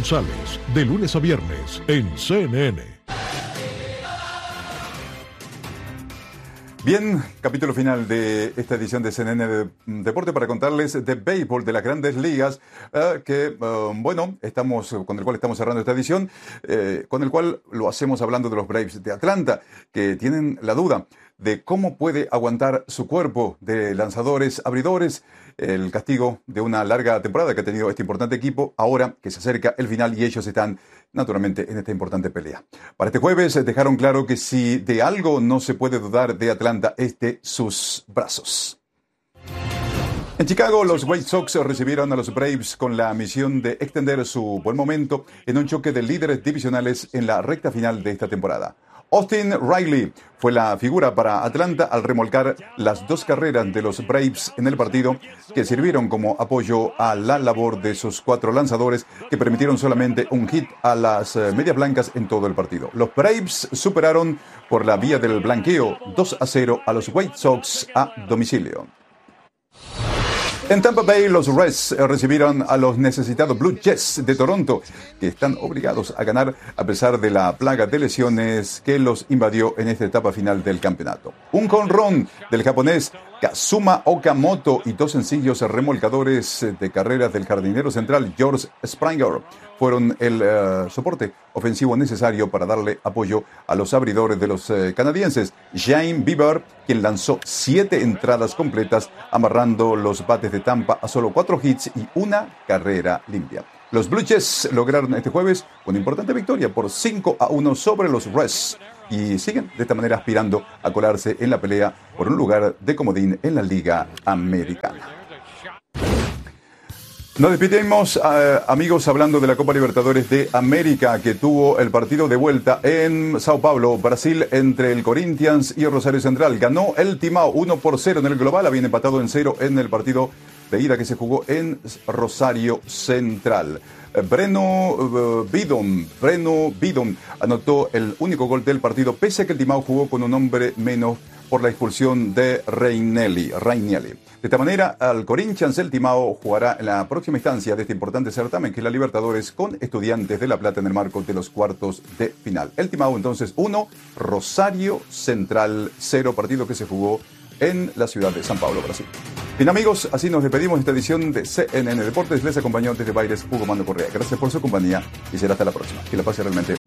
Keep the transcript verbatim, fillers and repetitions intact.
González, de lunes a viernes en C N N. Bien, capítulo final de esta edición de C N N de Deporte para contarles de béisbol de las Grandes Ligas, eh, que, eh, bueno, estamos con el cual estamos cerrando esta edición, eh, con el cual lo hacemos hablando de los Braves de Atlanta, que tienen la duda de cómo puede aguantar su cuerpo de lanzadores, abridores, el castigo de una larga temporada que ha tenido este importante equipo, ahora que se acerca el final y ellos están naturalmente en esta importante pelea. Para este jueves dejaron claro que si de algo no se puede dudar de Atlanta es de sus brazos. En Chicago, los White Sox recibieron a los Braves con la misión de extender su buen momento en un choque de líderes divisionales en la recta final de esta temporada. Austin Riley fue la figura para Atlanta al remolcar las dos carreras de los Braves en el partido, que sirvieron como apoyo a la labor de sus cuatro lanzadores que permitieron solamente un hit a las medias blancas en todo el partido. Los Braves superaron por la vía del blanqueo dos a cero a los White Sox a domicilio. En Tampa Bay, los Reds recibieron a los necesitados Blue Jays de Toronto, que están obligados a ganar a pesar de la plaga de lesiones que los invadió en esta etapa final del campeonato. Un jonrón del japonés Kazuma Okamoto y dos sencillos remolcadores de carreras del jardinero central George Springer fueron el uh, soporte ofensivo necesario para darle apoyo a los abridores de los uh, canadienses. Shane Bieber, quien lanzó siete entradas completas, amarrando los bates de Tampa a solo cuatro hits y una carrera limpia. Los Blue Jays lograron este jueves una importante victoria por cinco a uno sobre los Reds y siguen de esta manera aspirando a colarse en la pelea por un lugar de comodín en la Liga Americana. Nos despedimos, uh, amigos, hablando de la Copa Libertadores de América, que tuvo el partido de vuelta en Sao Paulo, Brasil, entre el Corinthians y el Rosario Central. Ganó el Timao uno por cero en el global, habían empatado en cero en el partido de ida que se jugó en Rosario Central. Breno uh, Bidon, Breno Bidon anotó el único gol del partido, pese a que el Timao jugó con un hombre menos por la expulsión de Reinelli. Reinelli. De esta manera, al Corinthians el Timao jugará en la próxima instancia de este importante certamen, que es la Libertadores, con Estudiantes de La Plata en el marco de los cuartos de final. El Timao entonces uno, Rosario Central cero, partido que se jugó en la ciudad de San Pablo, Brasil. Bien, amigos, así nos despedimos de esta edición de C N N Deportes. Les acompañó desde Baires Hugo Mando Correa. Gracias por su compañía y será hasta la próxima. Que la pase realmente